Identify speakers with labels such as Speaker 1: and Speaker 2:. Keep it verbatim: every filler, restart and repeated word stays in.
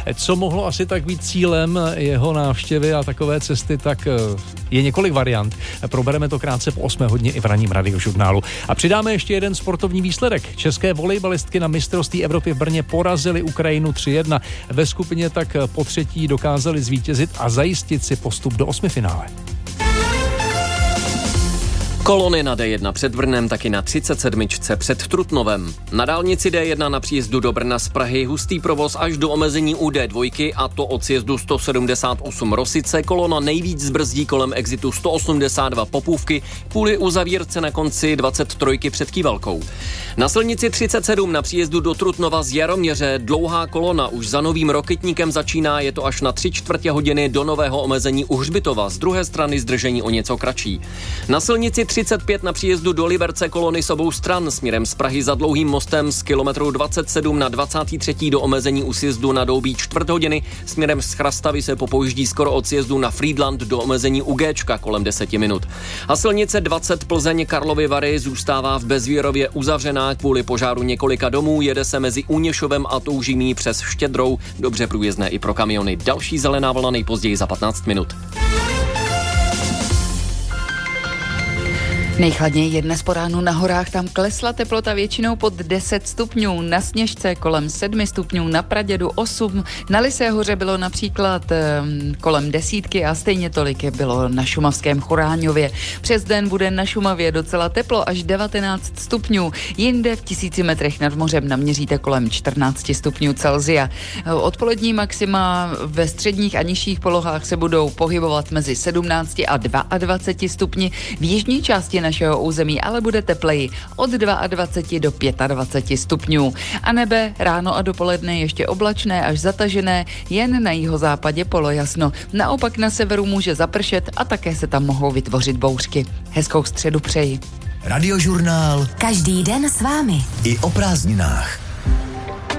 Speaker 1: Co mohlo asi tak být cílem jeho návštěvy a takové cesty, tak je několik variant. Probereme to krátce po osmé hodině i v ranním Radiožurnálu. A přidáme ještě jeden sportovní výsledek. České volejbalistky na mistrovství Evropy v Brně porazily Ukrajinu tři jedna. Ve skupině tak po třetí dokázali zvítězit a zajistit si postup do osmifinále.
Speaker 2: Kolony na D jedna před Brnem, taky na třicet sedm před Trutnovem. Na dálnici D jedna na příjezdu do Brna z Prahy hustý provoz až do omezení u D dva, a to od sjezdu sto sedmdesát osm Rosice. Kolona nejvíc zbrzdí kolem exitu sto osmdesát dva Popůvky, kvůli uzavírce na konci dvacet tři před Kývalkou. Na silnici třicet sedm na příjezdu do Trutnova z Jaroměře dlouhá kolona už za Novým Rokitníkem začíná, je to až na tři čtvrtě hodiny do nového omezení u Hřbitova, z druhé strany zdržení o něco kratší. Na silnici třicet pět na příjezdu do Liberce kolony s obou stran směrem z Prahy za Dlouhým mostem z kilometru dvacet sedm na dvacet tři do omezení u sjezdu na Doubí čtvrt hodiny, směrem z Chrastavy se popouždí skoro od sjezdu na Frýdlant do omezení u Géčka kolem deset minut. A silnice dvacet Plzeň Karlovy Vary zůstává v Bezvírově uzavřená kvůli požáru několika domů, jede se mezi Úněšovem a Toužimí přes Štědrou, dobře průjezdné i pro kamiony. Další zelená vlna nejpozději za patnáct minut.
Speaker 3: Nejchladněji je dnes po ránu na horách, tam klesla teplota většinou pod deset stupňů, na Sněžce kolem sedm stupňů, na Pradědu osm, na Lysé hoře bylo například um, kolem desítky a stejně tolik je bylo na šumavském Choráňově. Přes den bude na Šumavě docela teplo, až devatenáct stupňů, jinde v tisíci metrech nad mořem naměříte kolem čtrnáct stupňů Celsia. Odpolední maxima ve středních a nižších polohách se budou pohybovat mezi sedmnáct a dvacet dva stupni, v jižní části našeho území ale bude tepleji od dvacet dva do dvacet pět stupňů. A nebe ráno a dopoledne ještě oblačné až zatažené, jen na jihozápadě polojasno. Naopak na severu může zapršet a také se tam mohou vytvořit bouřky. Hezkou středu přeji.
Speaker 4: Radiožurnál.
Speaker 5: Každý den s vámi.
Speaker 4: I o prázdninách.